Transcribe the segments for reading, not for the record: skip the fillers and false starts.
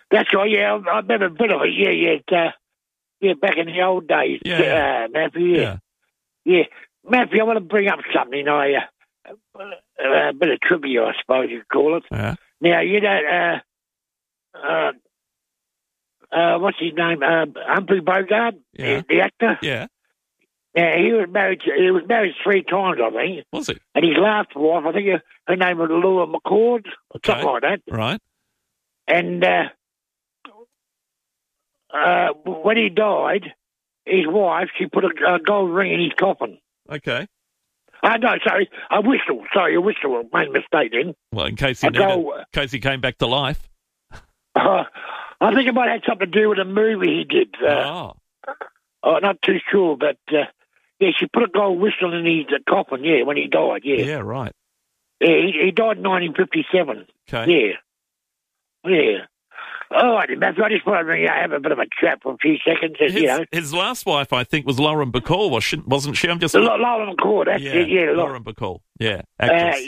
That's right, yeah. I remember a bit of it, yeah, back in the old days, Matthew, yeah. Matthew, I want to bring up something, a bit of trivia, I suppose you'd call it. Yeah. Now, you know, what's his name? Humphrey Bogart, the actor? Yeah. Now, he was married 3 times, I think. Was it? And his last wife, I think her name was Laura McCord, or something like that. Right. And when he died, his wife, she put a gold ring in his coffin. Okay. No, sorry, a whistle. Sorry, a whistle. I made a mistake then. Well, in case he came back to life. I think it might have something to do with a movie he did. I'm not too sure, but she put a gold whistle in his coffin, when he died, Yeah, right. Yeah, he died in 1957. Okay. Yeah. All right, Matthew, I just wanted to have a bit of a chat for a few seconds. His last wife, I think, was Lauren Bacall, wasn't she? I'm just... Lauren Bacall, that's it, Lauren Bacall, actress.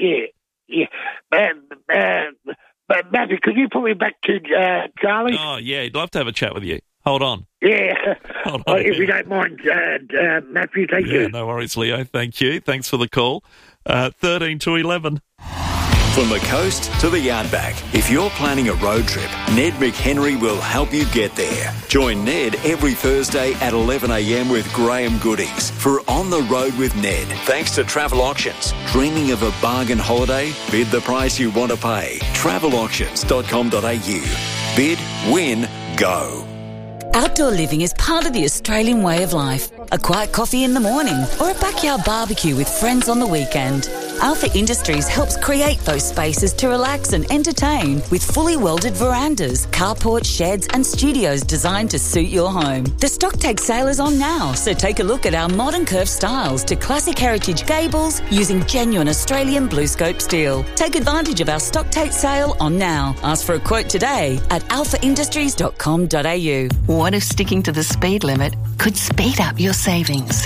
But Matthew, could you put me back to Charlie? Oh, yeah, he'd love to have a chat with you. Hold on. Yeah. Hold on. If you don't mind, Matthew, thank you. Yeah, no worries, Leo. Thank you. Thanks for the call. 13 to 11. From the coast to the outback, if you're planning a road trip, Ned McHenry will help you get there. Join Ned every Thursday at 11 a.m. with Graham Goodings for On the Road with Ned. Thanks to Travel Auctions. Dreaming of a bargain holiday? Bid the price you want to pay. Travelauctions.com.au. Bid, win, go. Outdoor living is part of the Australian way of life. A quiet coffee in the morning or a backyard barbecue with friends on the weekend. Alpha Industries helps create those spaces to relax and entertain with fully welded verandas, carports, sheds and studios designed to suit your home. The stock take sale is on now, so take a look at our modern curved styles to classic heritage gables using genuine Australian BlueScope steel. Take advantage of our stock take sale on now. Ask for a quote today at alphaindustries.com.au. What if sticking to the speed limit could speed up your savings?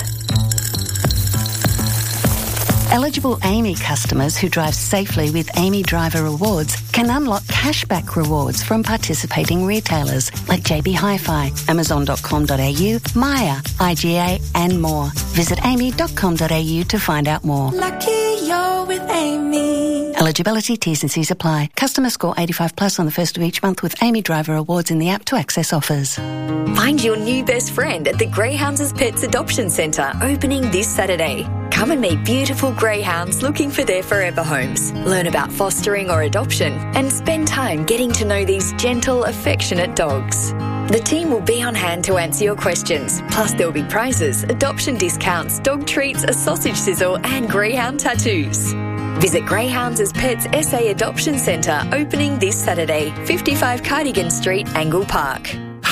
Eligible AAMI customers who drive safely with AAMI Driver Rewards can unlock cashback rewards from participating retailers like JB Hi-Fi, Amazon.com.au, Maya, IGA and more. Visit aami.com.au to find out more. Lucky you're with AAMI. Eligibility, T's and C's apply. Customer score 85 plus on the first of each month with AAMI Driver Awards in the app to access offers. Find your new best friend at the Greyhounds Pets Adoption Centre, opening this Saturday. Come and meet beautiful greyhounds looking for their forever homes. Learn about fostering or adoption and spend time getting to know these gentle, affectionate dogs. The team will be on hand to answer your questions. Plus there'll be prizes, adoption discounts, dog treats, a sausage sizzle and greyhound tattoos. Visit Greyhounds Pets SA Adoption Centre, opening this Saturday, 55 Cardigan Street, Angle Park.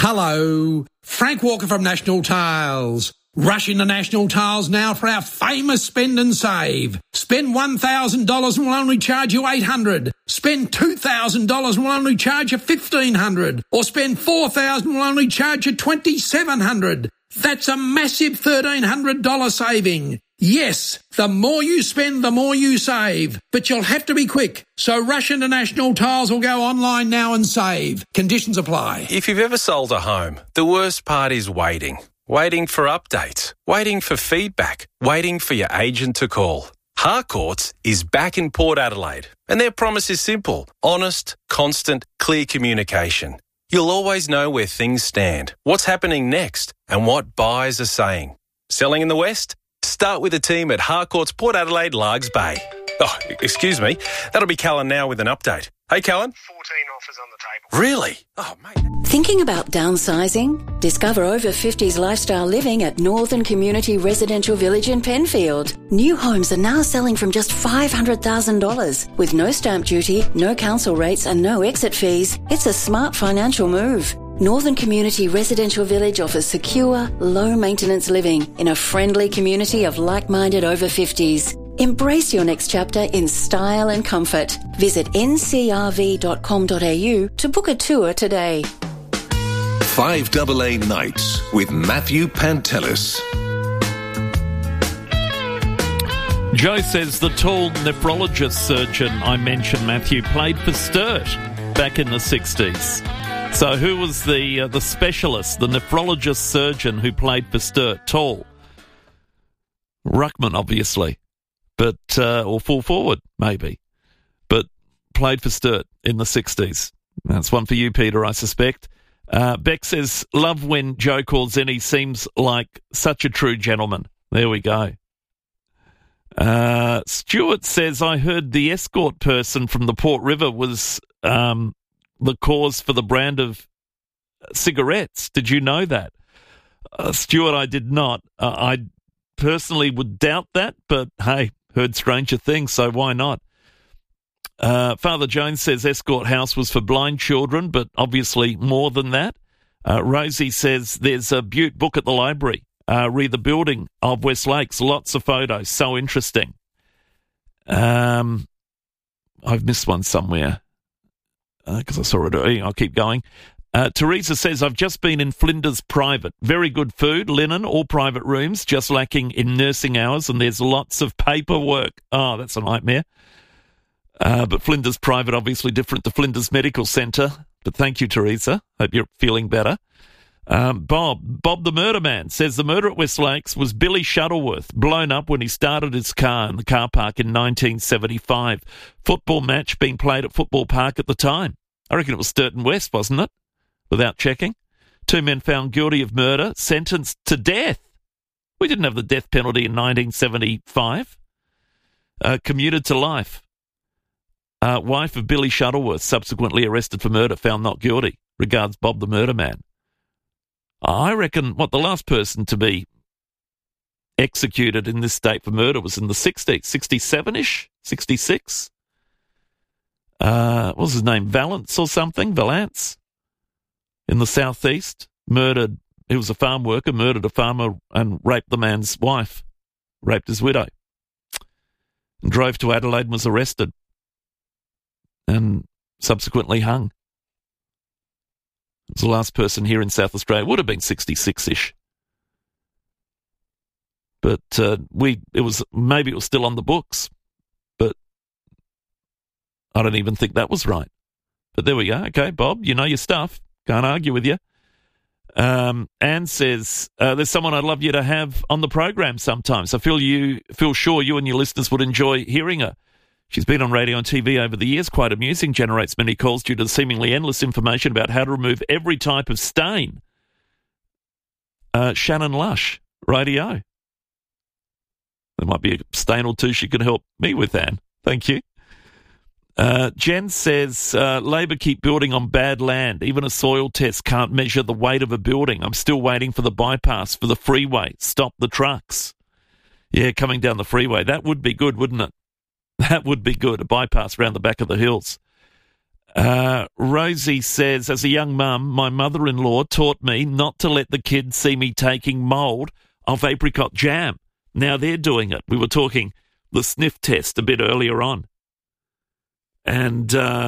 Hello, Frank Walker from National Tiles. Rush into National Tiles now for our famous spend and save. Spend $1,000 and we'll only charge you $800. Spend $2,000 and we'll only charge you $1,500. Or spend $4,000 and we'll only charge you $2,700. That's a massive $1,300 saving. Yes, the more you spend, the more you save. But you'll have to be quick. So rush into National Tiles or go online now and save. Conditions apply. If you've ever sold a home, the worst part is waiting. Waiting for updates, waiting for feedback, waiting for your agent to call. Harcourts is back in Port Adelaide, and their promise is simple: honest, constant, clear communication. You'll always know where things stand, what's happening next, and what buyers are saying. Selling in the West? Start with the team at Harcourts Port Adelaide, Largs Bay. Oh, excuse me. That'll be Callan now with an update. Hey, Callan. 14 offers on the table. Really? Oh, mate. Thinking about downsizing? Discover over 50s lifestyle living at Northern Community Residential Village in Penfield. New homes are now selling from just $500,000 with no stamp duty, no council rates and no exit fees. It's a smart financial move. Northern Community Residential Village offers secure, low-maintenance living in a friendly community of like-minded over 50s. Embrace your next chapter in style and comfort. Visit ncrv.com.au to book a tour today. 5AA Nights with Matthew Pantelis. Joe says the tall nephrologist surgeon I mentioned, Matthew, played for Sturt back in the 60s. So who was the specialist, the nephrologist surgeon who played for Sturt? Tall. Ruckman, obviously, but or full forward, maybe, but played for Sturt in the 60s. That's one for you, Peter, I suspect. Beck says, love when Joe calls in. He seems like such a true gentleman. There we go. Stuart says, I heard the escort person from the Port River was the cause for the brand of cigarettes. Did you know that? Stuart, I did not. I personally would doubt that, but hey, heard stranger things, so why not? Father Jones says Escort House was for blind children, but obviously more than that. Rosie says there's a Butte book at the library. Read the building of West Lakes. Lots of photos. So interesting. I've missed one somewhere because I saw it. I'll keep going. Teresa says, I've just been in Flinders Private. Very good food, linen, all private rooms, just lacking in nursing hours, and there's lots of paperwork. Oh, that's a nightmare. But Flinders Private, obviously different to Flinders Medical Centre. But thank you, Teresa. Hope you're feeling better. Bob the Murder Man says the murder at West Lakes was Billy Shuttleworth, blown up when he started his car in the car park in 1975. Football match being played at Football Park at the time. I reckon it was Sturton West, wasn't it? Without checking. 2 men found guilty of murder, sentenced to death. We didn't have the death penalty in 1975. Commuted to life. Wife of Billy Shuttleworth, subsequently arrested for murder, found not guilty. Regards, Bob the Murder Man. I reckon, the last person to be executed in this state for murder was in the 60s, 67-ish, 66. What was his name, Valance or something? Valance? In the southeast, murdered, he was a farm worker, murdered a farmer and raped the man's wife, raped his widow, and drove to Adelaide and was arrested and subsequently hung. It was the last person here in South Australia. It would have been 66-ish. But it was still on the books. But I don't even think that was right. But there we go. Okay, Bob, you know your stuff. Can't argue with you. Anne says, there's someone I'd love you to have on the program sometimes. I feel sure you and your listeners would enjoy hearing her. She's been on radio and TV over the years, quite amusing, generates many calls due to the seemingly endless information about how to remove every type of stain. Shannon Lush, radio. There might be a stain or two she can help me with, Anne. Thank you. Jen says, Labor keep building on bad land. Even a soil test can't measure the weight of a building. I'm still waiting for the bypass for the freeway. Stop the trucks. Yeah, coming down the freeway. That would be good, wouldn't it? That would be good, a bypass around the back of the hills. Rosie says, as a young mum, my mother-in-law taught me not to let the kids see me taking mould off apricot jam. Now they're doing it. We were talking the sniff test a bit earlier on. And,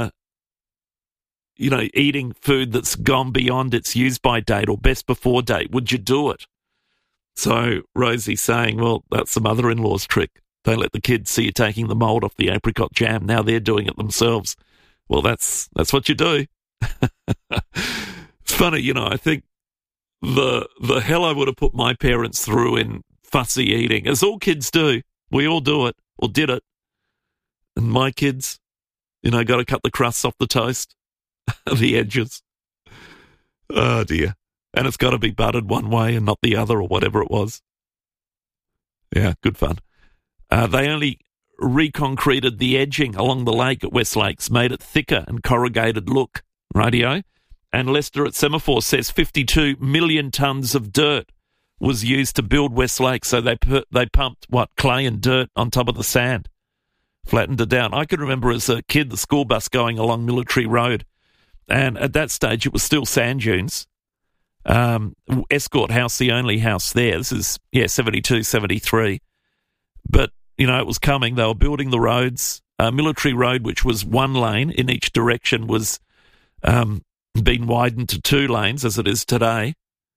eating food that's gone beyond its use-by date or best before date, would you do it? So Rosie's saying, well, that's the mother-in-law's trick. Don't let the kids see you taking the mould off the apricot jam. Now they're doing it themselves. Well, that's what you do. It's funny, I think the hell I would have put my parents through in fussy eating, as all kids do. We all do it, or did it. And my kids, got to cut the crusts off the toast, the edges. Oh, dear. And it's got to be buttered one way and not the other or whatever it was. Yeah, good fun. They only reconcreted the edging along the lake at West Lakes, made it thicker and corrugated look. Radio. And Lester at Semaphore says 52 million tonnes of dirt was used to build West Lakes, so they pumped, clay and dirt on top of the sand, flattened it down. I can remember as a kid the school bus going along Military Road, and at that stage it was still sand dunes. Escort House, the only house there. This is, 72, 73. But, it was coming. They were building the roads. Military Road, which was one lane in each direction, was been widened to 2 lanes as it is today.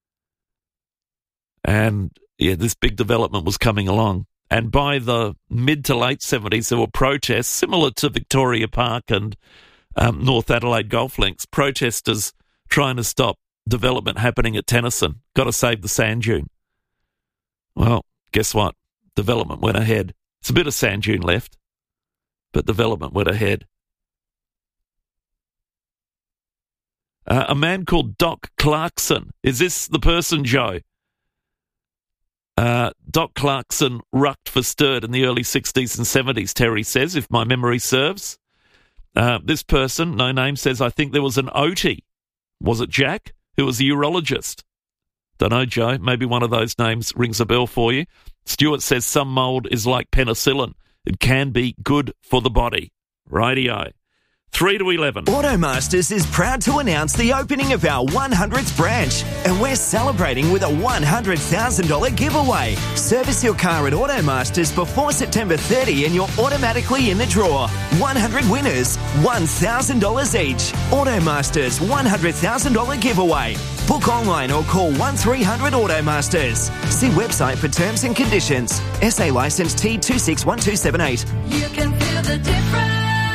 And, this big development was coming along. And by the mid to late 70s, there were protests similar to Victoria Park and North Adelaide Golf Links, protesters trying to stop development happening at Tennyson. Got to save the sand dune. Well, guess what? Development went ahead. It's a bit of sand dune left, but development went ahead. A man called Doc Clarkson. Is this the person, Joe? Doc Clarkson rucked for Sturt in the early 60s and 70s, Terry says, if my memory serves. This person, no name, says, I think there was an OT. Was it Jack, who was a urologist? Don't know, Joe. Maybe one of those names rings a bell for you. Stuart says some mould is like penicillin. It can be good for the body. Rightio. 3 to 11. Automasters is proud to announce the opening of our 100th branch, and we're celebrating with a $100,000 giveaway. Service your car at Automasters before September 30 and you're automatically in the draw. 100 winners, $1,000 each. Automasters $100,000 giveaway. Book online or call 1300 Automasters. See website for terms and conditions. SA licence T261278. You can feel the difference.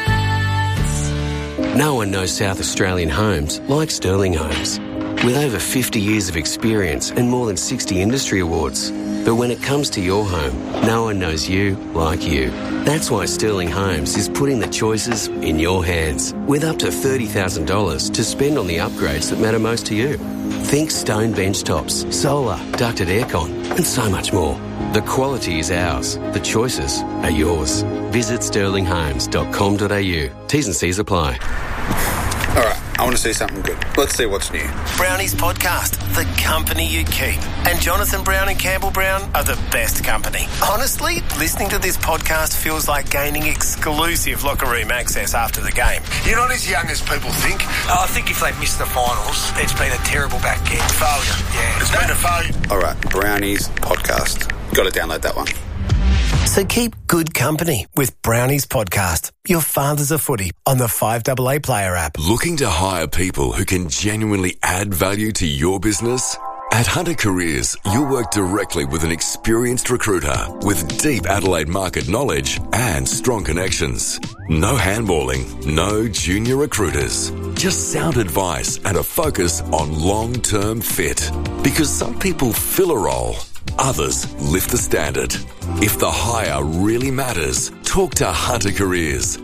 No one knows South Australian homes like Sterling Homes. With over 50 years of experience and more than 60 industry awards. But when it comes to your home, no one knows you like you. That's why Sterling Homes is putting the choices in your hands, with up to $30,000 to spend on the upgrades that matter most to you. Think stone bench tops, solar, ducted aircon, and so much more. The quality is ours. The choices are yours. Visit sterlinghomes.com.au. T's and C's apply. All right, I want to see something good. Let's see what's new. Brownie's Podcast, the company you keep. And Jonathan Brown and Campbell Brown are the best company. Honestly, listening to this podcast feels like gaining exclusive locker room access after the game. You're not as young as people think. I think if they've missed the finals, it's been a terrible back end. Failure. Yeah. It's been a failure. All right, Brownie's Podcast. Got to download that one. So keep good company with Brownie's Podcast, your father's a footy, on the 5AA Player app. Looking to hire people who can genuinely add value to your business? At Hunter Careers, you'll work directly with an experienced recruiter with deep Adelaide market knowledge and strong connections. No handballing, no junior recruiters. Just sound advice and a focus on long-term fit. Because some people fill a role, others lift the standard. If the hire really matters, talk to Hunter Careers.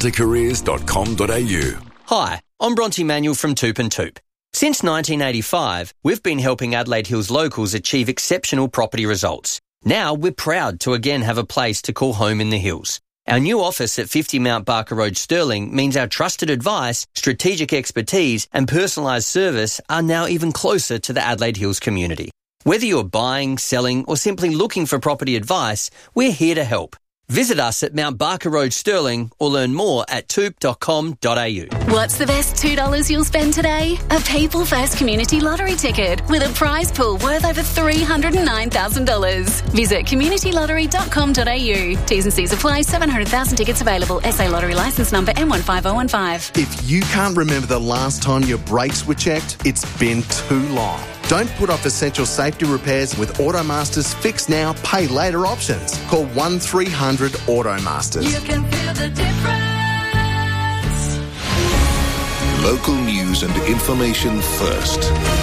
huntercareers.com.au. Hi, I'm Bronte Manuel from Toop and Toop. Since 1985, we've been helping Adelaide Hills locals achieve exceptional property results. Now we're proud to again have a place to call home in the hills. Our new office at 50 Mount Barker Road, Stirling, means our trusted advice, strategic expertise and personalised service are now even closer to the Adelaide Hills community. Whether you're buying, selling or simply looking for property advice, we're here to help. Visit us at Mount Barker Road, Stirling, or learn more at toop.com.au. What's the best $2 you'll spend today? A People First Community Lottery ticket with a prize pool worth over $309,000. Visit communitylottery.com.au. T's and C's apply. 700,000 tickets available. SA Lottery licence number M15015. If you can't remember the last time your brakes were checked, it's been too long. Don't put off essential safety repairs with Automasters Fix Now, Pay Later options. Call 1300 Automasters. You can feel the difference. Local news and information first.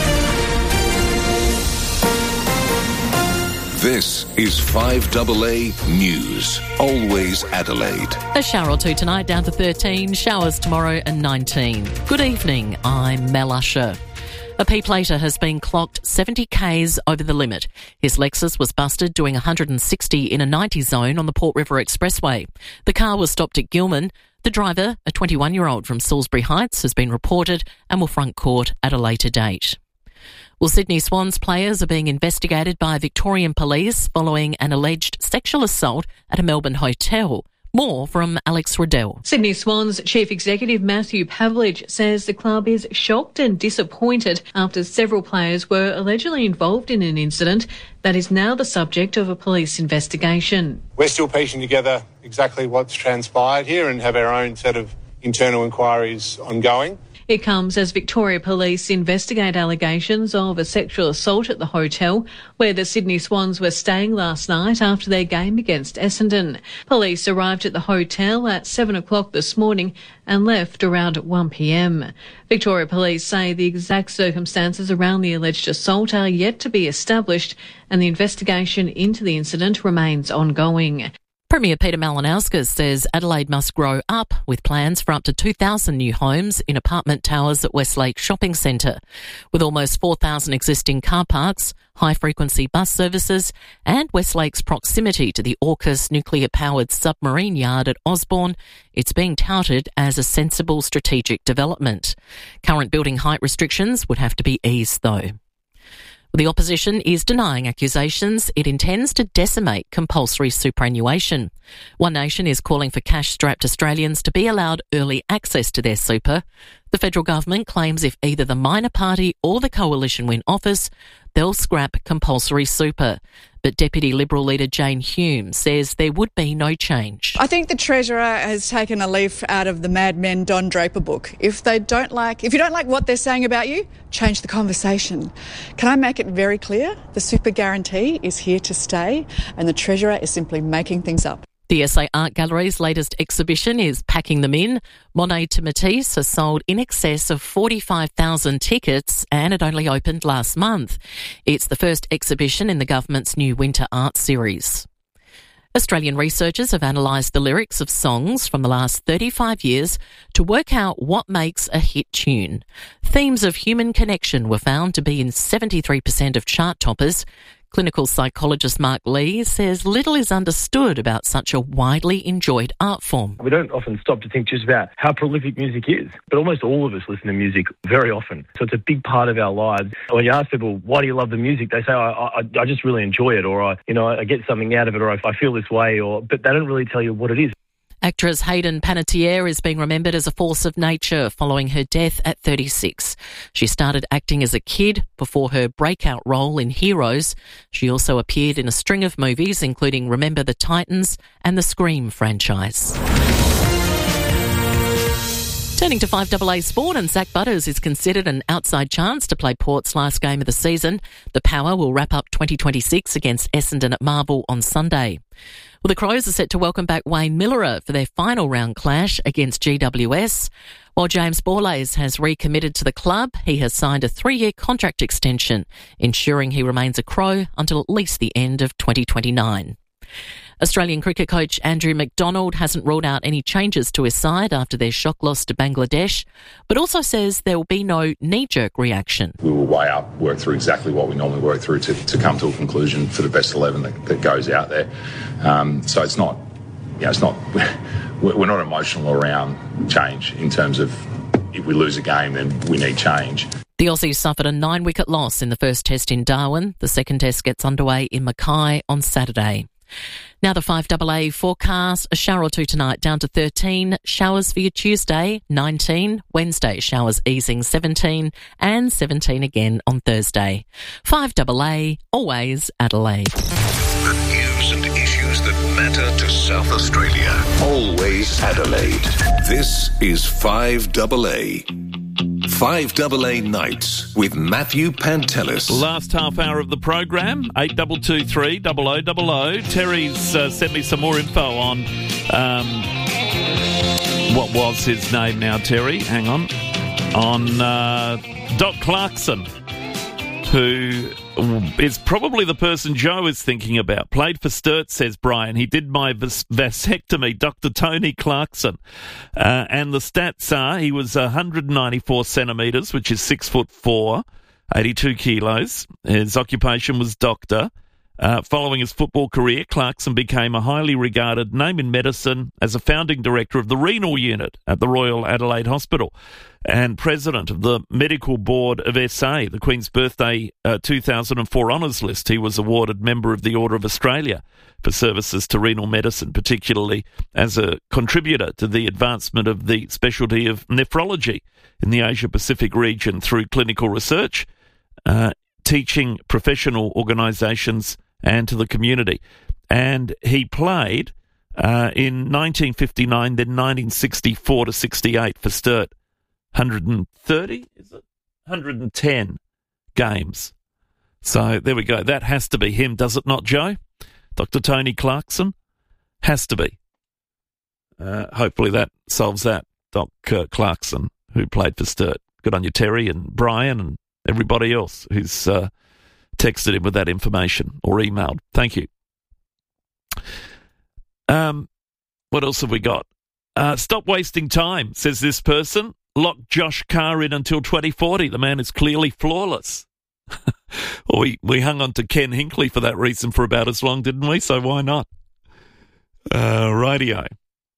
This is 5AA News. Always Adelaide. A shower or two tonight, down to 13. Showers tomorrow and 19. Good evening, I'm Mel Usher. A P-plater has been clocked 70 k's over the limit. His Lexus was busted doing 160 in a 90 zone on the Port River Expressway. The car was stopped at Gilman. The driver, a 21-year-old from Salisbury Heights, has been reported and will front court at a later date. Well, Sydney Swans players are being investigated by Victorian police following an alleged sexual assault at a Melbourne hotel. More from Alex Riddell. Sydney Swans Chief Executive Matthew Pavlich says the club is shocked and disappointed after several players were allegedly involved in an incident that is now the subject of a police investigation. We're still piecing together exactly what's transpired here and have our own set of internal inquiries ongoing. It comes as Victoria Police investigate allegations of a sexual assault at the hotel where the Sydney Swans were staying last night after their game against Essendon. Police arrived at the hotel at 7 o'clock this morning and left around 1 p.m. Victoria Police say the exact circumstances around the alleged assault are yet to be established and the investigation into the incident remains ongoing. Premier Peter Malinauskas says Adelaide must grow up with plans for up to 2,000 new homes in apartment towers at Westlake Shopping Centre. With almost 4,000 existing car parks, high-frequency bus services and Westlake's proximity to the AUKUS nuclear-powered submarine yard at Osborne, it's being touted as a sensible strategic development. Current building height restrictions would have to be eased, though. The opposition is denying accusations it intends to decimate compulsory superannuation. One Nation is calling for cash-strapped Australians to be allowed early access to their super. The federal government claims if either the minor party or the coalition win office, they'll scrap compulsory super. But Deputy Liberal leader Jane Hume says there would be no change. I think the Treasurer has taken a leaf out of the Mad Men Don Draper book. If you don't like what they're saying about you, change the conversation. Can I make it very clear? The super guarantee is here to stay and the Treasurer is simply making things up. The SA Art Gallery's latest exhibition is Packing Them In. Monet to Matisse has sold in excess of 45,000 tickets and it only opened last month. It's the first exhibition in the government's new Winter Art Series. Australian researchers have analysed the lyrics of songs from the last 35 years to work out what makes a hit tune. Themes of human connection were found to be in 73% of chart toppers. Clinical psychologist Mark Lee says little is understood about such a widely enjoyed art form. We don't often stop to think just about how prolific music is, but almost all of us listen to music very often. So it's a big part of our lives. When you ask people, why do you love the music? They say, I just really enjoy it, or I get something out of it, or I feel this way, but they don't really tell you what it is. Actress Hayden Panettiere is being remembered as a force of nature following her death at 36. She started acting as a kid before her breakout role in Heroes. She also appeared in a string of movies, including Remember the Titans and the Scream franchise. Turning to 5AA sport, and Zach Butters is considered an outside chance to play Port's last game of the season. The Power will wrap up 2026 against Essendon at Marvel on Sunday. Well, the Crows are set to welcome back Wayne Millerer for their final round clash against GWS. While James Borlase has recommitted to the club, he has signed a 3-year contract extension, ensuring he remains a Crow until at least the end of 2029. Australian cricket coach Andrew McDonald hasn't ruled out any changes to his side after their shock loss to Bangladesh, but also says there will be no knee-jerk reaction. We will weigh up, work through exactly what we normally work through to come to a conclusion for the best 11 that goes out there. So it's not, we're not emotional around change in terms of if we lose a game, then we need change. The Aussies suffered a 9-wicket loss in the first test in Darwin. The second test gets underway in Mackay on Saturday. Now the 5AA forecast, a shower or two tonight down to 13, showers for your Tuesday, 19, Wednesday showers easing 17 and 17 again on Thursday. 5AA, always Adelaide. The news and issues that matter to South Australia, always Adelaide. This is 5AA. 5AA Nights with Matthew Pantelis. Last half hour of the program, 8223 0000. Terry's sent me some more info on what was his name now, Terry? Hang on. On Doc Clarkson, who is probably the person Joe is thinking about. Played for Sturt, says Brian. He did my vasectomy, Dr. Tony Clarkson. And the stats are he was 194 centimetres, which is 6'4", 82 kilos. His occupation was doctor. Following his football career, Clarkson became a highly regarded name in medicine as a founding director of the renal unit at the Royal Adelaide Hospital and president of the Medical Board of SA, the Queen's Birthday 2004 honours list. He was awarded Member of the Order of Australia for services to renal medicine, particularly as a contributor to the advancement of the specialty of nephrology in the Asia-Pacific region through clinical research, teaching professional organisations and to the community. And he played in 1959, then 1964 to 68 for Sturt. 130, is it? 110 games. So there we go. That has to be him, does it not, Joe? Dr. Tony Clarkson? Has to be. Hopefully that solves that. Doc Clarkson, who played for Sturt. Good on you, Terry and Brian and everybody else who's texted him with that information or emailed. Thank you. What else have we got? Stop wasting time, says this person. Lock Josh Carr in until 2040. The man is clearly flawless. we hung on to Ken Hinkley for that reason for about as long, didn't we? So why not? Rightio.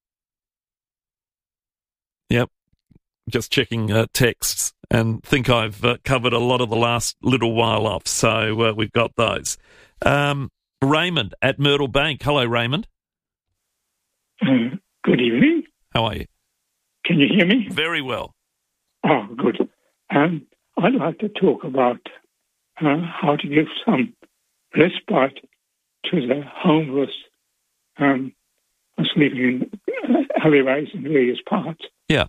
Yep. Just checking texts and think I've covered a lot of the last little while off. So we've got those. Raymond at Myrtle Bank. Hello, Raymond. Good evening. How are you? Can you hear me? Very well. Oh, good. I'd like to talk about how to give some respite to the homeless who's living in alleyways in various parts. Yeah.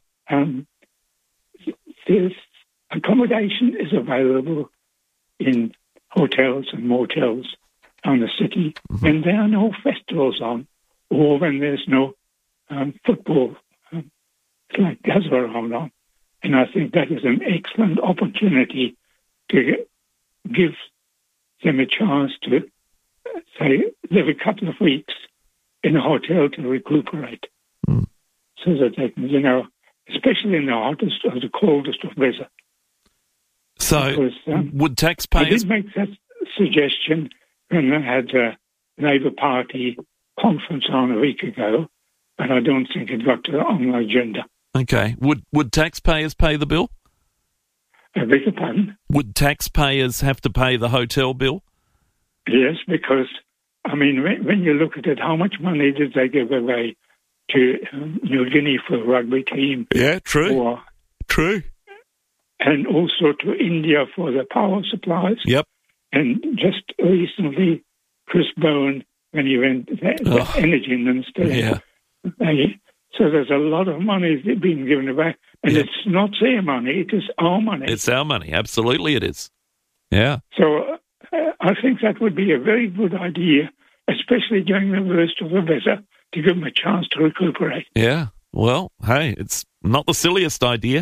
There's accommodation is available in hotels and motels around the city when there are no festivals on or when there's no football like gather around on. And I think that is an excellent opportunity to give them a chance to, say, live a couple of weeks in a hotel to recuperate. So that they can, especially in the hottest or the coldest of weather. So because, would taxpayers... I did make that suggestion when I had a Labour Party conference on a week ago, but I don't think it got on the agenda. Okay. Would taxpayers pay the bill? I beg your pardon? Would taxpayers have to pay the hotel bill? Yes, because, when you look at it, how much money did they give away to New Guinea for the rugby team? Yeah, true. True. And also to India for the power supplies. Yep. And just recently, Chris Bowen, when he went, the energy minister. Yeah. So there's a lot of money being given away. And it's not their money, it is our money. It's our money. Absolutely it is. Yeah. So I think that would be a very good idea, especially during the worst of the weather, to give them a chance to recuperate. Yeah. Well, hey, it's not the silliest idea.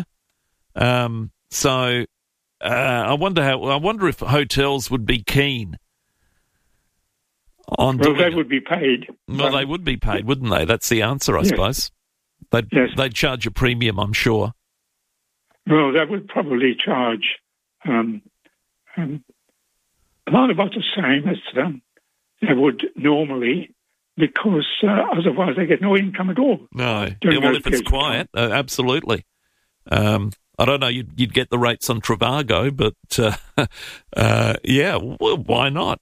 So I wonder if hotels would be keen on doing they would be paid. Well, they would be paid, wouldn't they? That's the answer, I suppose. They'd charge a premium, I'm sure. Well, they would probably charge about the same as they would normally, because otherwise they get no income at all. No. Yeah, well, if it's quiet, absolutely. I don't know, you'd get the rates on Trivago, but well, why not?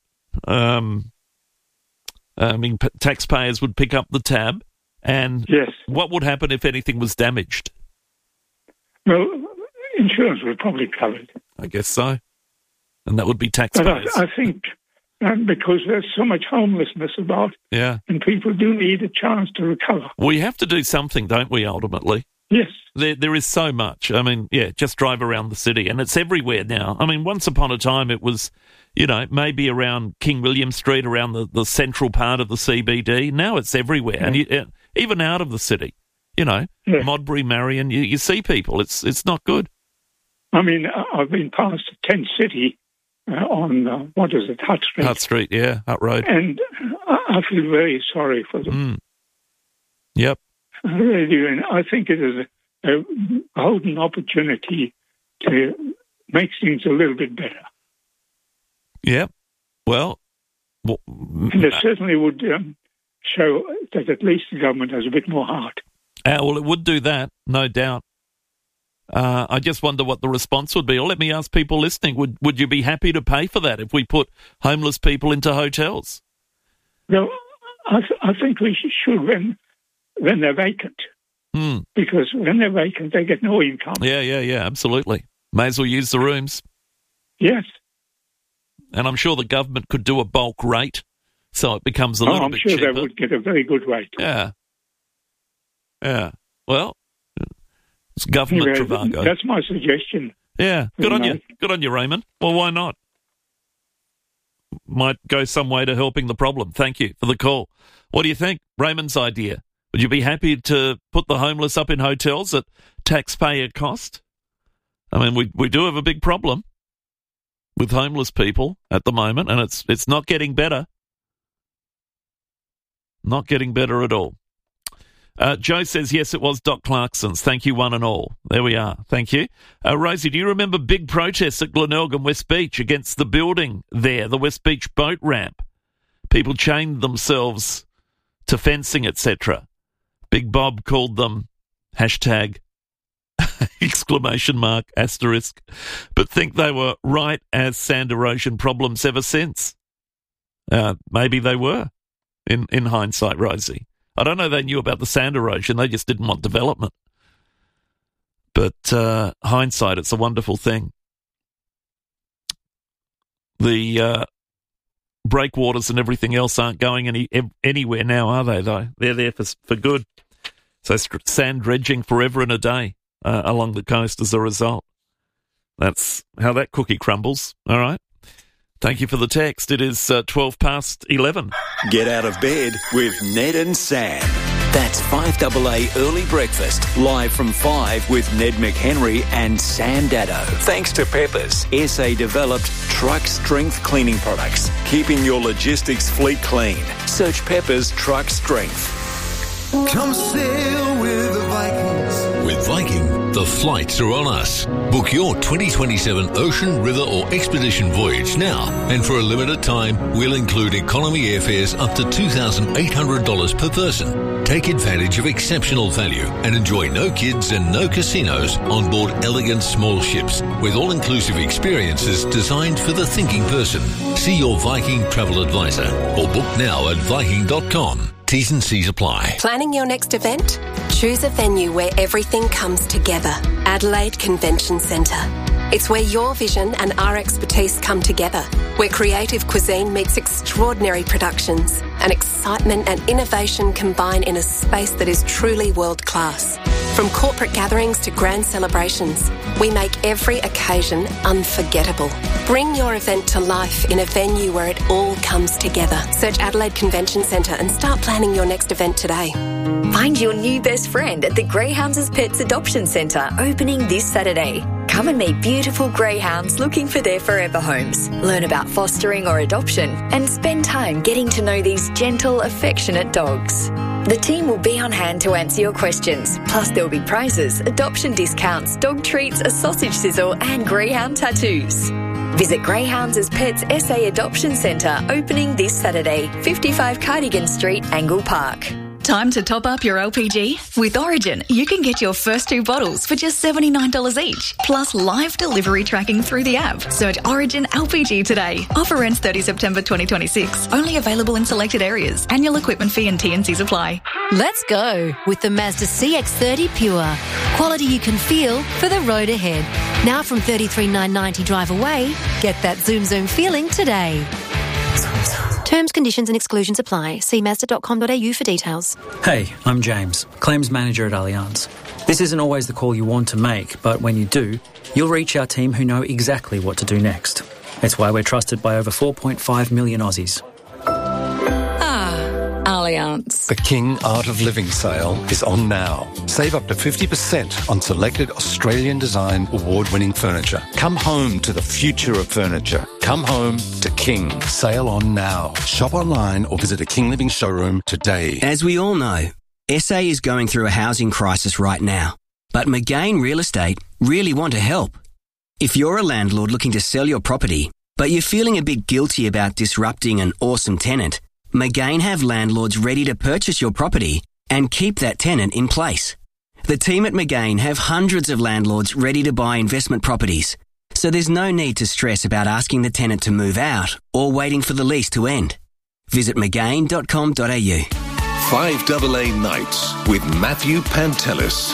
Taxpayers would pick up the tab, and what would happen if anything was damaged? Well, insurance would probably cover it. I guess so. And that would be taxpayers. But I think because there's so much homelessness about, and people do need a chance to recover. We have to do something, don't we, ultimately? Yes. There is so much. Just drive around the city, and it's everywhere now. Once upon a time it was, maybe around King William Street, around the central part of the CBD. Now it's everywhere, and even out of the city. Modbury, Marion, you see people. It's not good. I've been past Tent City on, Hutt Street? Hutt Street, yeah, Hutt Road. And I feel very sorry for them. Yep. I really do, and I think it is a golden opportunity to make things a little bit better. Yep. Well, and it certainly would show that at least the government has a bit more heart. Well, it would do that, no doubt. I just wonder what the response would be. Or let me ask people listening, would you be happy to pay for that if we put homeless people into hotels? No, I think we should when they're vacant. Because when they're vacant, they get no income. Yeah, absolutely. May as well use the rooms. Yes. And I'm sure the government could do a bulk rate, so it becomes a little bit cheaper. I'm sure they would get a very good rate. Yeah. Well, It's government Anyway, Travago. that's my suggestion. Yeah, good on you. Mate. Good on you, Raymond. Well, why not? Might go some way to helping the problem. Thank you for the call. What do you think? Raymond's idea. Would you be happy to put the homeless up in hotels at taxpayer cost? I mean, we do have a big problem with homeless people at the moment, and it's not getting better. Not getting better at all. Joe says, yes, it was Doc Clarkson's. Thank you, one and all. There we are. Thank you. Rosie, do you remember big protests at Glenelg, West Beach against the building there, the West Beach boat ramp? People chained themselves to fencing, etc. Big Bob called them hashtag exclamation mark asterisk, but think they were right as sand erosion problems ever since. Maybe they were in hindsight, Rosie. I don't know they knew about the sand erosion. They just didn't want development. But hindsight, it's a wonderful thing. The breakwaters and everything else aren't going anywhere now, are they, though? They're there for good. So sand dredging forever and a day along the coast as a result. That's how that cookie crumbles. All right. Thank you for the text. It is 11:12. Get out of bed with Ned and Sam. That's 5AA Early Breakfast, live from 5 with Ned McHenry and Sam Daddo. Thanks to Peppers, SA-developed truck strength cleaning products, keeping your logistics fleet clean. Search Peppers Truck Strength. Come sail with the Vikings. With Viking, the flights are on us. Book your 2027 ocean, river or expedition voyage now. And for a limited time, we'll include economy airfares up to $2,800 per person. Take advantage of exceptional value and enjoy no kids and no casinos on board elegant small ships with all-inclusive experiences designed for the thinking person. See your Viking travel advisor or book now at Viking.com. T's and C's apply. Planning your next event? Choose a venue where everything comes together. Adelaide Convention Centre. It's where your vision and our expertise come together, where creative cuisine meets extraordinary productions, and excitement and innovation combine in a space that is truly world-class. From corporate gatherings to grand celebrations, we make every occasion unforgettable. Bring your event to life in a venue where it all comes together. Search Adelaide Convention Centre and start planning your next event today. Find your new best friend at the Greyhounds Pets Adoption Centre, opening this Saturday. Come and meet beautiful greyhounds looking for their forever homes. Learn about fostering or adoption and spend time getting to know these gentle, affectionate dogs. The team will be on hand to answer your questions. Plus, there will be prizes, adoption discounts, dog treats, a sausage sizzle and greyhound tattoos. Visit Greyhounds Pets SA Adoption Centre, opening this Saturday, 55 Cardigan Street, Angle Park. Time to top up your LPG? With Origin, you can get your first 2 bottles for just $79 each, plus live delivery tracking through the app. Search Origin LPG today. Offer ends 30 September 2026. Only available in selected areas. Annual equipment fee and T&Cs apply. Let's go with the Mazda CX-30 Pure. Quality you can feel for the road ahead. Now from $33,990 drive away, get that zoom feeling today. Terms, conditions and exclusions apply. See Mazda.com.au for details. Hey, I'm James, Claims Manager at Allianz. This isn't always the call you want to make, but when you do, you'll reach our team who know exactly what to do next. It's why we're trusted by over 4.5 million Aussies. Allianz. The King Art of Living sale is on now. Save up to 50% on selected Australian design award-winning furniture. Come home to the future of furniture. Come home to King. Sale on now. Shop online or visit a King Living showroom today. As we all know, SA is going through a housing crisis right now. But McGain Real Estate really want to help. If you're a landlord looking to sell your property, but you're feeling a bit guilty about disrupting an awesome tenant, McGain have landlords ready to purchase your property and keep that tenant in place. The team at McGain have hundreds of landlords ready to buy investment properties, so there's no need to stress about asking the tenant to move out or waiting for the lease to end. Visit McGain.com.au. 5AA Nights with Matthew Pantelis.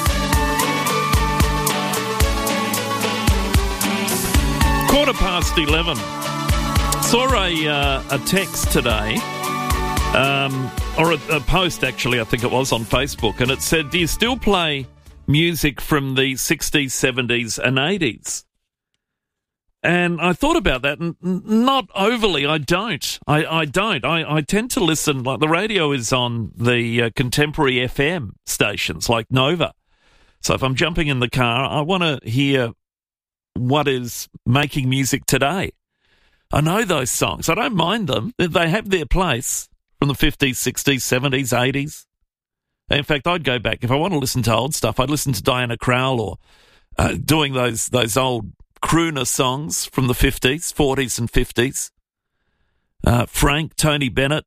Quarter past 11. Saw a text today, or a post actually, I think it was, on Facebook, and it said, do you still play music from the 60s, 70s and 80s. And I thought about that, and not overly. I don't. I don't. I tend to listen, like the radio is on the contemporary FM stations like Nova. So if I'm jumping in the car, I want to hear what is making music today. I know those songs. I don't mind them. They have their place from the 50s, 60s, 70s, 80s. In fact, I'd go back. If I want to listen to old stuff, I'd listen to Diana Krall or doing those old crooner songs from the 50s, 40s and 50s. Frank, Tony Bennett.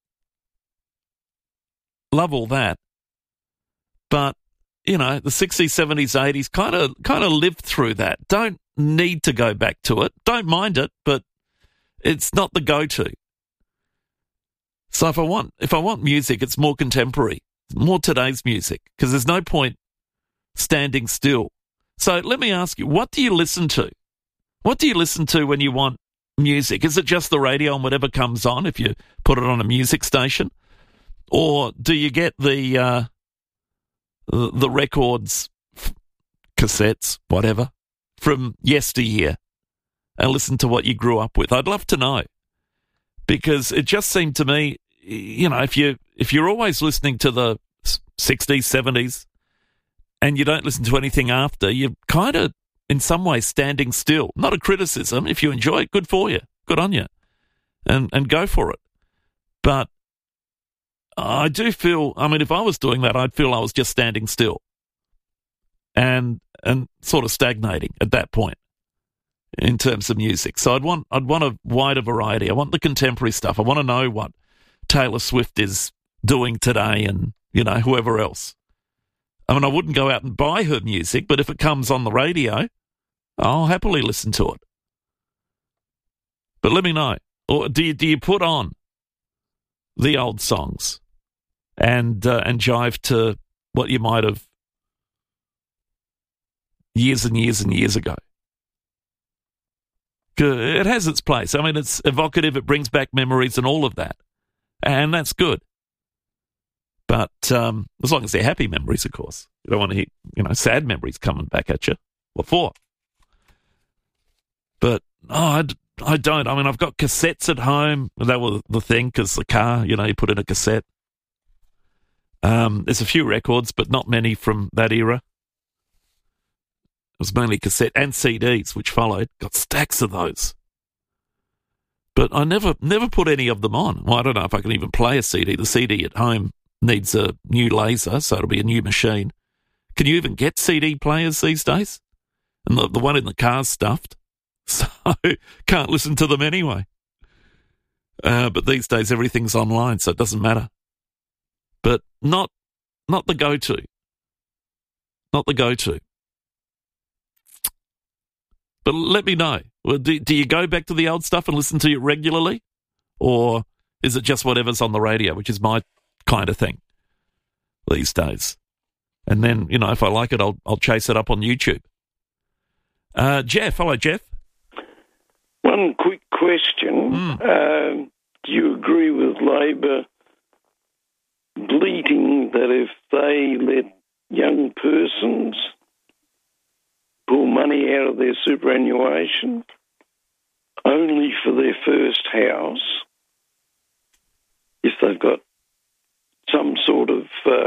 Love all that. But, you know, the 60s, 70s, 80s kind of lived through that. Don't need to go back to it. Don't mind it, but it's not the go-to. So if I want music, it's more contemporary, more today's music, because there's no point standing still. So let me ask you, what do you listen to? What do you listen to when you want music? Is it just the radio and whatever comes on if you put it on a music station? Or do you get the records, cassettes, whatever, from yesteryear and listen to what you grew up with? I'd love to know, because it just seemed to me, you know, if you're always listening to the 60s, 70s, and you don't listen to anything after, you're kind of, in some ways, standing still. Not a criticism. If you enjoy it, good for you. Good on you. And go for it. But I do feel, I mean, if I was doing that, I'd feel I was just standing still and sort of stagnating at that point in terms of music. So I'd want a wider variety. I want the contemporary stuff. I want to know what Taylor Swift is doing today and, you know, whoever else. I mean, I wouldn't go out and buy her music, but if it comes on the radio, I'll happily listen to it. But let me know. Or do you put on the old songs and jive to what you might have years and years and years ago? It has its place. I mean, it's evocative. It brings back memories and all of that. And that's good. But as long as they're happy memories, of course. You don't want to hear, you know, sad memories coming back at you. What for? But, I don't. I mean, I've got cassettes at home. That was the thing, because the car, you know, you put in a cassette. There's a few records, but not many from that era. It was mainly cassette and CDs, which followed. Got stacks of those. But I never put any of them on. Well, I don't know if I can even play a CD. The CD at home needs a new laser, so it'll be a new machine. Can you even get CD players these days? And the one in the car's stuffed, so can't listen to them anyway. But these days everything's online, so it doesn't matter. But not the go-to. Not the go-to. But let me know. Well, do you go back to the old stuff and listen to it regularly? Or is it just whatever's on the radio, which is my kind of thing these days? And then, you know, if I like it, I'll chase it up on YouTube. Jeff, hello, Jeff. One quick question. Do you agree with Labor bleating that if they let young persons pull money out of their superannuation only for their first house, if they've got some sort of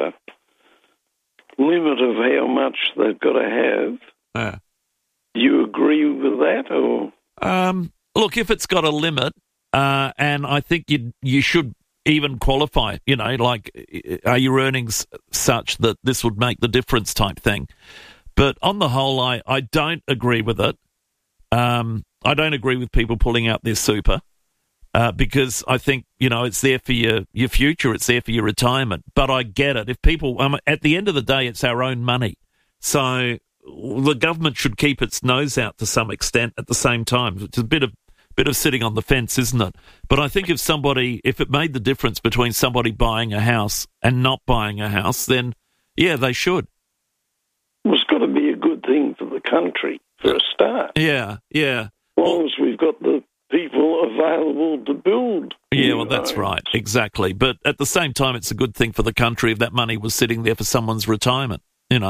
limit of how much they've got to have, do you agree with that? Or look, if it's got a limit, and I think you should even qualify, you know, like, are your earnings such that this would make the difference type thing? But on the whole, I don't agree with it. I don't agree with people pulling out their super because I think, you know, it's there for your future. It's there for your retirement. But I get it. If people, at the end of the day, it's our own money. So the government should keep its nose out to some extent at the same time. It's a bit of sitting on the fence, isn't it? But I think if it made the difference between somebody buying a house and not buying a house, then, yeah, they should. Well, it's got to be a good thing for the country for a start. Yeah. As long as we've got the people available to build. Yeah, well, that's right. Exactly. But at the same time, it's a good thing for the country if that money was sitting there for someone's retirement. You know,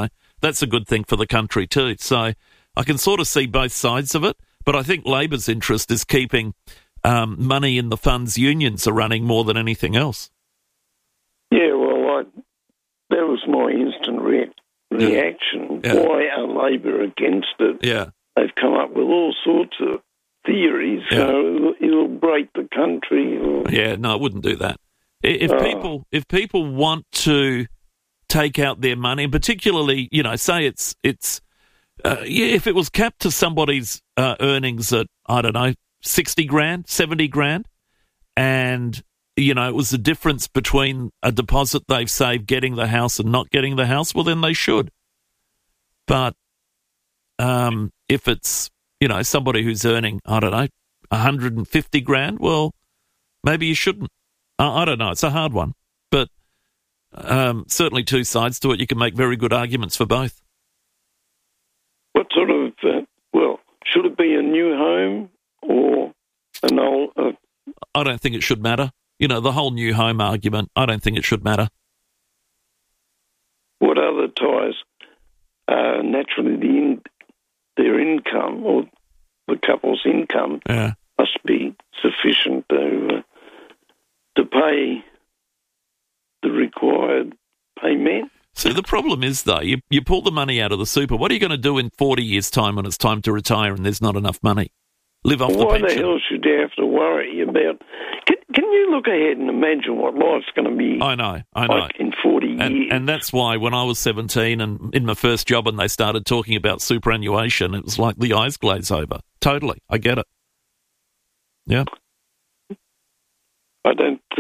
that's a good thing for the country too. So I can sort of see both sides of it, but I think Labor's interest is keeping money in the funds unions are running more than anything else. Yeah, well, that was my instant reaction. Yeah. Why are Labor against it? Yeah. They've come up with all sorts of theories. It'll break the country. Yeah, no, I wouldn't do that. If people want to take out their money, and particularly, say it's if it was capped to somebody's earnings at, I don't know, 60 grand, 70 grand, and, it was the difference between a deposit they've saved getting the house and not getting the house, well, then they should. But if it's, somebody who's earning, I don't know, 150 grand, well, maybe you shouldn't. I don't know. It's a hard one. But certainly two sides to it. You can make very good arguments for both. What sort of, should it be a new home or an old... I don't think it should matter. The whole new home argument, I don't think it should matter. What other ties? Naturally, their income or the couple's income must be sufficient to pay the required payment. So the problem is, though, you pull the money out of the super. What are you going to do in 40 years' time when it's time to retire and there's not enough money? Live off the pension. Why the hell should you have to worry about... Can you look ahead and imagine what life's going to be I know. like in 40 years? And that's why when I was 17 and in my first job and they started talking about superannuation, it was like the eyes glaze over. Totally. I get it. Yeah. I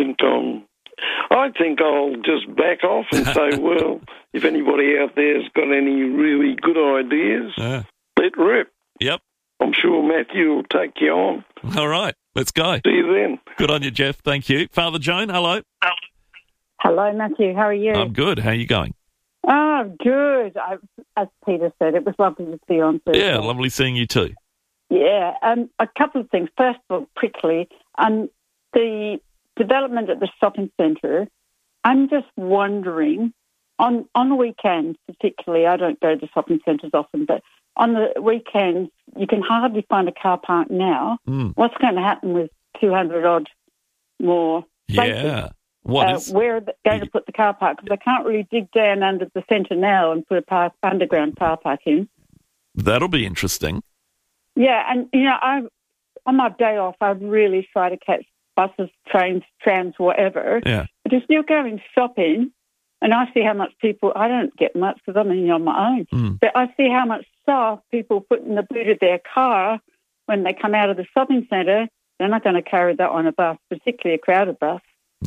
think I'll just back off and say, well, if anybody out there's got any really good ideas, let rip. Yep. I'm sure Matthew will take you on. All right. Let's go. See you then. Good on you, Jeff. Thank you. Father Joan, hello. Hello, Matthew. How are you? I'm good. How are you going? Oh, good. As Peter said, it was lovely to see you on Thursday. Yeah, lovely seeing you too. Yeah, a couple of things. First of all, quickly, the development at the shopping centre, I'm just wondering, on the weekends particularly, I don't go to shopping centres often, but on the weekends, you can hardly find a car park now. What's going to happen with 200-odd more spaces? Yeah. Where are they going to put the car park? Because they can't really dig down under the centre now and put a underground car park in. That'll be interesting. Yeah, and, on my day off, I really try to catch buses, trains, trams, whatever. Yeah. But if you're going shopping, and I see how much people, I don't get much because I'm on my own, but I see how much stuff people put in the boot of their car when they come out of the shopping centre. They're not going to carry that on a bus, particularly a crowded bus.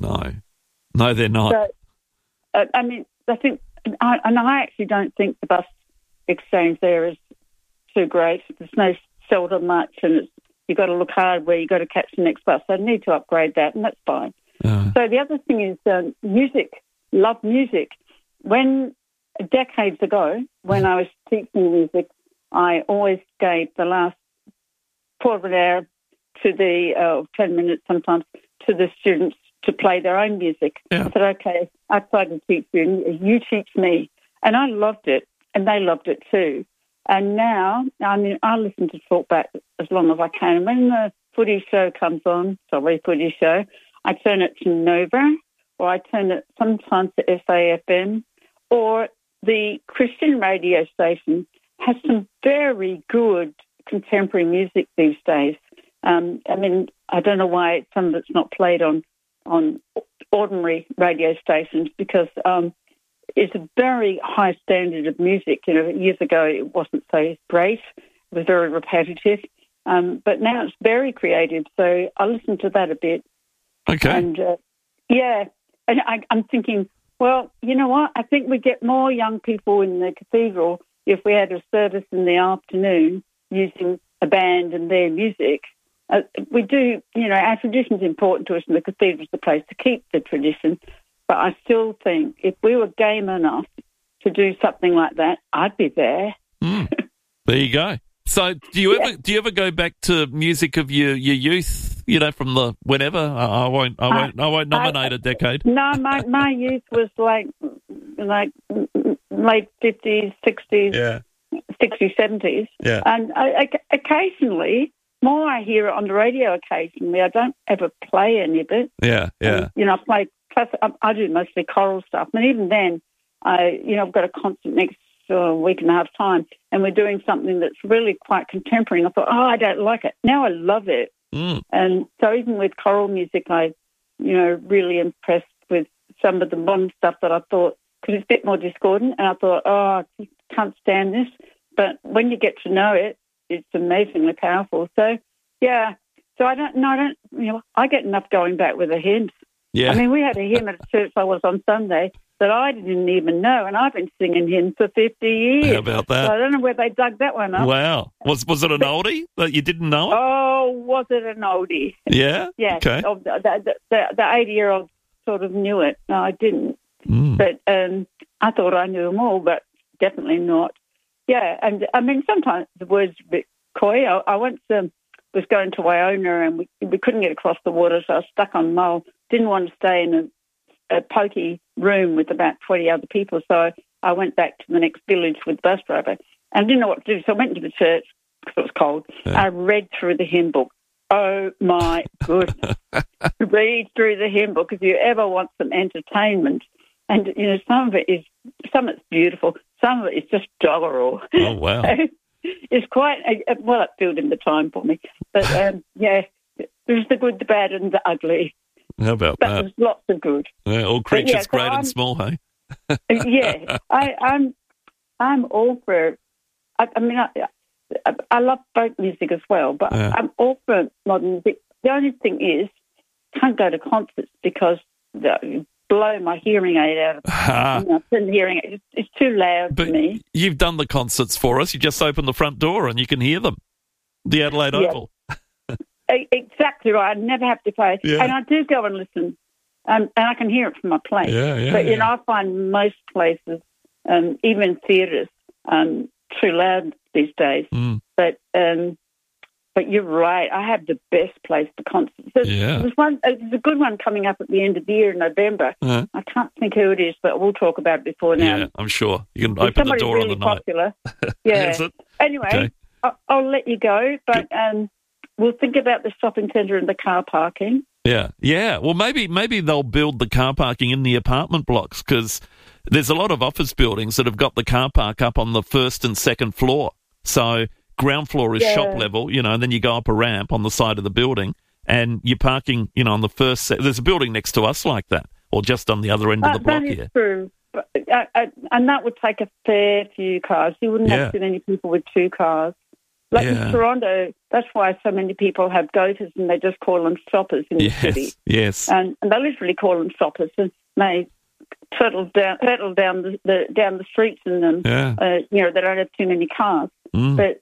No, they're not. So, I think, I actually don't think the bus exchange there is too great. There's no seldom much, and you've got to look hard where you've got to catch the next bus. So I need to upgrade that, and that's fine. So the other thing is music. Love music. Decades ago, when I was teaching music, I always gave the last quarter of an hour to the 10 minutes sometimes to the students to play their own music. I said, okay, I try to teach you, and you teach me. And I loved it, and they loved it too. And now, I listen to talkback as long as I can. When the footy show comes on, I turn it to Nova, or I turn it sometimes to SAFM, or the Christian radio station has some very good contemporary music these days. I don't know why some of it's not played on ordinary radio stations because it's a very high standard of music. Years ago it wasn't so great. It was very repetitive. But now it's very creative, so I listen to that a bit. Okay. And, and I'm thinking, well, you know what? I think we get more young people in the cathedral if we had a service in the afternoon using a band and their music. We do, our tradition's important to us, and the cathedral's the place to keep the tradition. But I still think if we were game enough to do something like that, I'd be there. There you go. So, do you ever go back to music of your youth? From the whenever. I won't nominate a decade. No, my youth was like late 50s, 60s, Yeah. 60s, 70s. Yeah. And occasionally, more I hear it on the radio occasionally. I don't ever play any of it. Yeah, yeah. I play classic. I do mostly choral stuff. And even then, I've got a concert next week and a half time, and we're doing something that's really quite contemporary. And I thought, I don't like it. Now I love it. Mm. And so even with choral music, I, really impressed with some of the modern stuff that I thought, because it's a bit more discordant, and I thought, I can't stand this. But when you get to know it, it's amazingly powerful. So, yeah. So I get enough going back with the hymns. Yeah. I mean, we had a hymn at a church I was on Sunday that I didn't even know, and I've been singing hymns for 50 years. How about that? So I don't know where they dug that one up. Wow. Was it an oldie that you didn't know it? Oh, was it an oldie? Yeah? Yeah. Okay. Oh, the 80-year-old sort of knew it. No, I didn't. But I thought I knew them all, but definitely not. Yeah, and I mean, sometimes the words are a bit coy. I once was going to Iona, and we couldn't get across the water, so I was stuck on Mull. Didn't want to stay in a pokey room with about 20 other people, so I went back to the next village with the bus driver, and I didn't know what to do, so I went into the church because it was cold. Yeah. I read through the hymn book. Oh, my goodness. Read through the hymn book if you ever want some entertainment. And, some of it's beautiful. Some of it is just doggerel. Oh, wow. It's quite, it filled in the time for me. But, there's the good, the bad, and the ugly. How about but that? There's lots of good. Yeah, all creatures great and small, hey? Yeah. I'm all for it. I love folk music as well, but I'm all for modern music. The only thing is, I can't go to concerts because blow my hearing aid out of hearing aid. It's too loud for me. You've done the concerts for us. You just open the front door and you can hear them. The Adelaide Oval. Exactly right. I never have to play. Yeah. And I do go and listen, and I can hear it from my place. But, I find most places, even theatres, too loud these days. Mm. But you're right. I have the best place for concerts. There's a good one coming up at the end of the year in November. Uh-huh. I can't think who it is, but we'll talk about it before now. Yeah, I'm sure. You can open the door really on the night. Popular. Yeah. Is it? Anyway, okay. I'll let you go, but we'll think about the shopping centre and the car parking. Yeah, yeah. Well, maybe they'll build the car parking in the apartment blocks, because there's a lot of office buildings that have got the car park up on the first and second floor. So ground floor is shop level, and then you go up a ramp on the side of the building, and you're parking, on the first. There's a building next to us like that, or just on the other end of the block here. That is true. But, and that would take a fair few cars. You wouldn't have too many people with two cars. Like in Toronto, that's why so many people have goaters and they just call them shoppers in the city. Yes. And they literally call them shoppers, and they turtle down the streets in them. Yeah. They don't have too many cars. Mm. But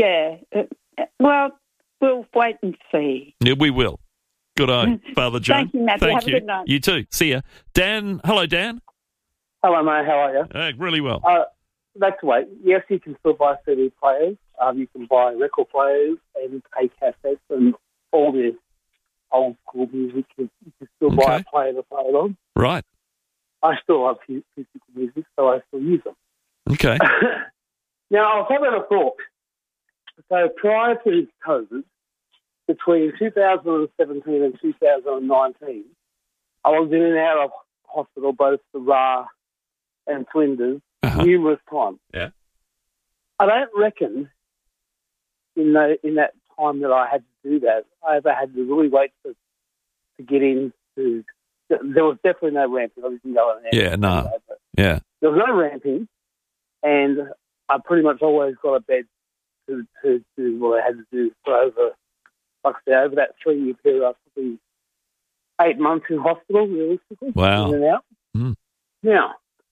well, we'll wait and see. Yeah, we will. Good eye, Father John. Thank you, Matthew. Thank have you. a good night. You too. See ya. Dan. Hello, Dan. Hello, mate. How are you? Really well. That's the way. Yes, you can still buy CD players. You can buy record players and pay cassettes and all this old school music. You can still buy a player to play it on. Right. I still love physical music, so I still use them. Okay. Now, I was having a thought. So prior to COVID, between 2017 and 2019, I was in and out of hospital, both the Ra and Flinders, numerous times. Yeah. I don't reckon in that time that I had to do that, I ever had to really wait to get into. There was definitely no ramping. I didn't go in there. Yeah, no. Yeah. There was no ramping, and I pretty much always got a bed to do what I had to do for over that 3-year period. I was probably 8 months in hospital, realistically. Wow. In and out. Mm. Now,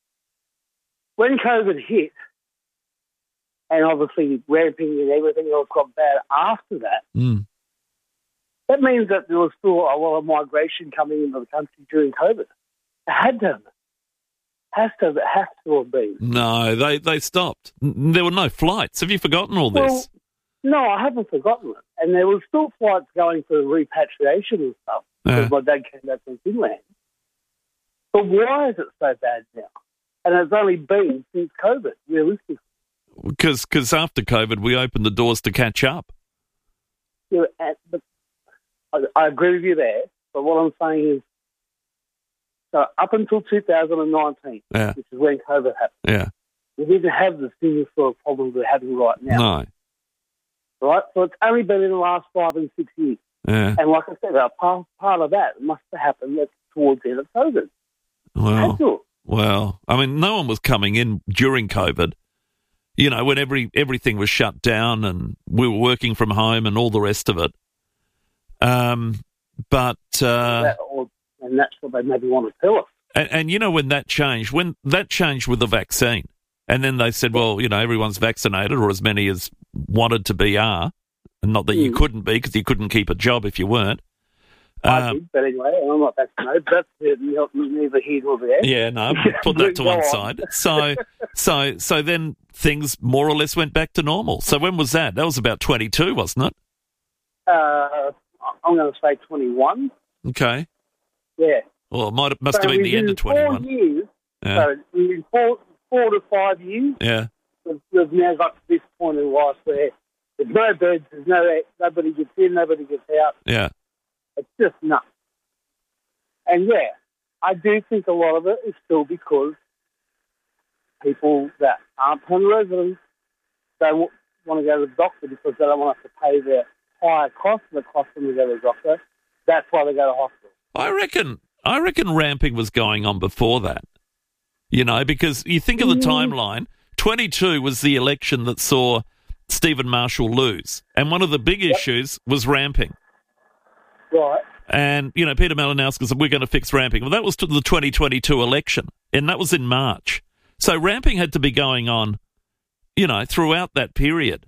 when COVID hit, and obviously ramping and everything else got bad after that, that means that there was still a lot of migration coming into the country during COVID. It had to. Has to have been. No, they stopped. There were no flights. Have you forgotten all this? No, I haven't forgotten it. And there were still flights going for repatriation and stuff because my dad came back from Finland. But why is it so bad now? And it's only been since COVID, realistically. Because after COVID, we opened the doors to catch up. Yeah, but I agree with you there, but what I'm saying is, so up until 2019, which is when COVID happened, we didn't have the single sort of problems we're having right now. No. Right? So it's only been in the last 5 and 6 years. Yeah. And like I said, part of that must have happened towards the end of COVID. Well, I mean, no one was coming in during COVID. You know, when everything was shut down and we were working from home and all the rest of it. And that's what they maybe want to tell us. And you know, when that changed with the vaccine, and then they said, well, you know, everyone's vaccinated, or as many as wanted to be are, and not that you couldn't be because you couldn't keep a job if you weren't. I did, but anyway, I'm not vaccinated. That's neither here nor there. Yeah, no, put that to one side. So then things more or less went back to normal. So when was that? That was about 22, wasn't it? I'm going to say 21. Okay. Yeah. Well, it must have been the end of 21. 4 years. Yeah. So in 4 to 5 years. Yeah. We've now got to this point in life where there's no birds, nobody gets in, nobody gets out. Yeah. It's just nuts. And I do think a lot of it is still because people that aren't permanent residents don't want to go to the doctor because they don't want to pay the higher cost that costs them to go to the doctor. That's why they go to hospital. I reckon ramping was going on before that. You know, because you think of the timeline, 22 was the election that saw Stephen Marshall lose. And one of the big issues was ramping. Right. And, you know, Peter Malinowski said, we're going to fix ramping. Well, that was to the 2022 election, and that was in March. So ramping had to be going on, you know, throughout that period.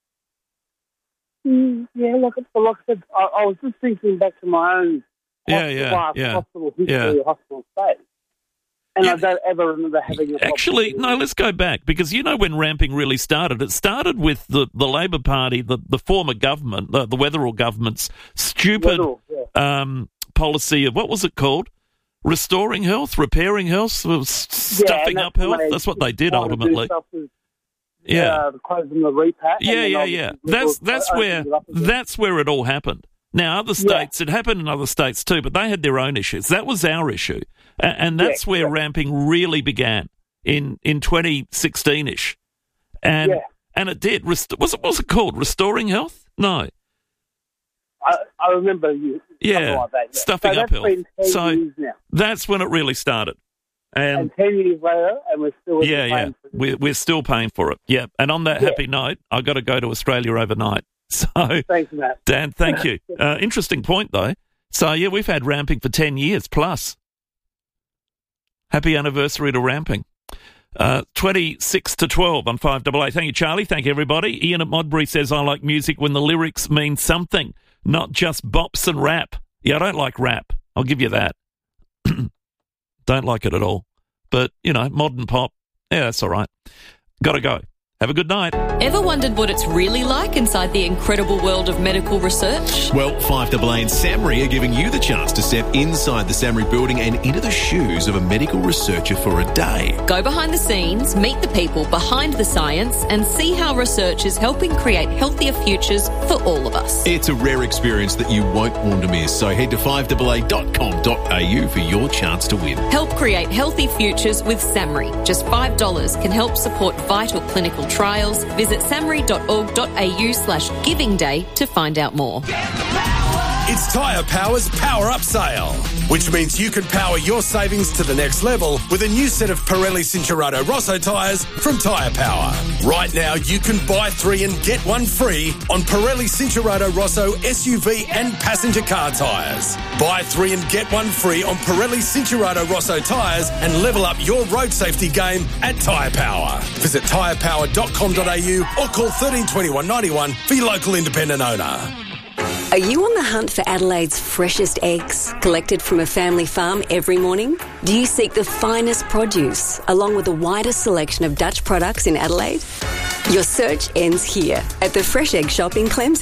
Yeah, like I said, I was just thinking back to my own hospital history, hospital stay. And I don't ever remember having a Actually, no, let's go back, because you know when ramping really started. It started with the Labor Party, the former government, the Weatherall government's stupid policy of, what was it called? Restoring health, repairing health, stuffing up health. That's what they did ultimately. Closing the repack. Yeah. That's where it all happened. Now, other states, it happened in other states too, but they had their own issues. That was our issue. And that's where ramping really began in 2016-ish. And it did. Was it called? Restoring Health? No. I remember you. Like that, stuffing up health. So that's when it really started. And 10 years later, and we're still paying for it. We're still paying for it. Yeah. And on that happy note, I've got to go to Australia overnight. So, thanks, Matt. Dan, thank you. Interesting point, though. So, we've had ramping for 10 years plus. Happy anniversary to ramping. 26 to 12 on 5AA. Thank you, Charlie. Thank you, everybody. Ian at Modbury says, I like music when the lyrics mean something, not just bops and rap. Yeah, I don't like rap. I'll give you that. Don't like it at all. But, you know, modern pop, that's all right. Got to go. Have a good night. Ever wondered what it's really like inside the incredible world of medical research? Well, 5AA and SAMRI are giving you the chance to step inside the SAMRI building and into the shoes of a medical researcher for a day. Go behind the scenes, meet the people behind the science, and see how research is helping create healthier futures for all of us. It's a rare experience that you won't want to miss, so head to 5AA.com.au for your chance to win. Help create healthy futures with SAMRI. Just $5 can help support vital clinical trials. Visit samri.org.au/giving day to find out more. It's Tyre Power's Power Up Sale, which means you can power your savings to the next level with a new set of Pirelli Cincherato Rosso tyres from Tyre Power. Right now, you can buy 3 and get 1 free on Pirelli Cincherato Rosso SUV and passenger car tyres. Buy 3 and get 1 free on Pirelli Cincherato Rosso tyres and level up your road safety game at Tyre Power. Visit tyrepower.com.au or call 13 21 91 for your local independent owner. Are you on the hunt for Adelaide's freshest eggs, collected from a family farm every morning? Do you seek the finest produce, along with the widest selection of Dutch products in Adelaide? Your search ends here, at the Fresh Egg Shop in Clemzig.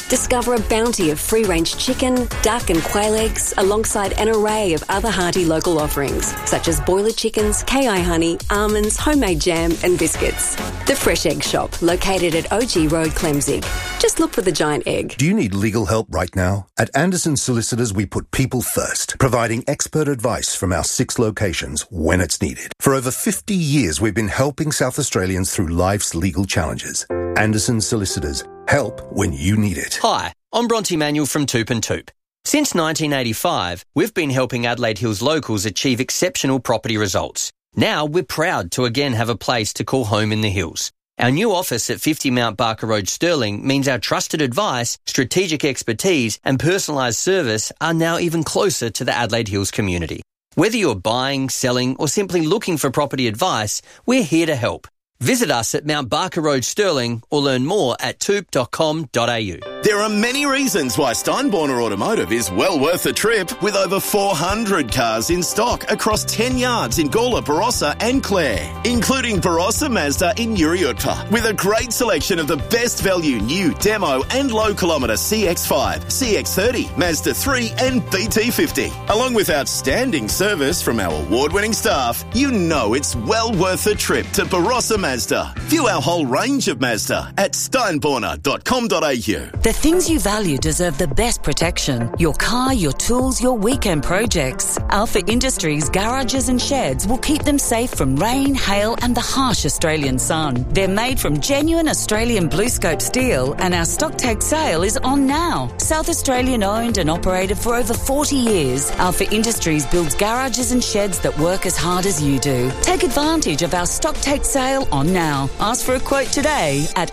Discover a bounty of free-range chicken, duck and quail eggs alongside an array of other hearty local offerings such as boiler chickens, KI honey, almonds, homemade jam and biscuits. The Fresh Egg Shop, located at OG Road, Clemzig. Just look for the giant egg. Do you need legal help right now? At Anderson Solicitors, we put people first, providing expert advice from our 6 locations when it's needed. For over 50 years, we've been helping South Australians through life's legal challenges. Anderson Solicitors. Help when you need it. Hi, I'm Bronte Manuel from Toop and Toop. Since 1985, we've been helping Adelaide Hills locals achieve exceptional property results. Now we're proud to again have a place to call home in the hills. Our new office at 50 Mount Barker Road, Stirling, means our trusted advice, strategic expertise and personalised service are now even closer to the Adelaide Hills community. Whether you're buying, selling or simply looking for property advice, we're here to help. Visit us at Mount Barker Road, Stirling, or learn more at toop.com.au. There are many reasons why Steinborner Automotive is well worth a trip, with over 400 cars in stock across 10 yards in Gawler, Barossa and Clare, including Barossa Mazda in Uriutpa, with a great selection of the best value new demo and low kilometre CX-5, CX-30, Mazda 3 and BT50. Along with outstanding service from our award-winning staff, you know it's well worth a trip to Barossa Mazda. View our whole range of Mazda at steinborner.com.au. The things you value deserve the best protection. Your car, your tools, your weekend projects. Alpha Industries garages and sheds will keep them safe from rain, hail and the harsh Australian sun. They're made from genuine Australian BlueScope steel and our stock take sale is on now. South Australian owned and operated for over 40 years, Alpha Industries builds garages and sheds that work as hard as you do. Take advantage of our stock take sale on now. Ask for a quote today at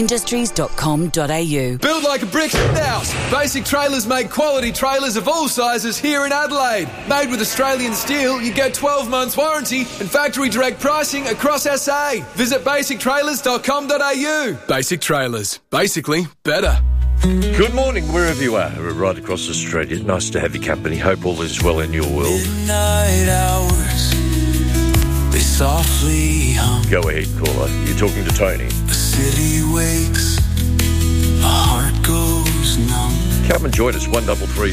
alphaindustries.com.au. Build like a brick house. Basic Trailers make quality trailers of all sizes here in Adelaide. Made with Australian steel, you get 12 months warranty and factory direct pricing across SA. Visit basictrailers.com.au. Basic Trailers. Basically better. Good morning, wherever you are, right across Australia. Nice to have your company. Hope all is well in your world. Midnight hours, they softly hum. Go ahead, caller. You're talking to Tony. The city wakes, a heart goes numb. Come and join us, 133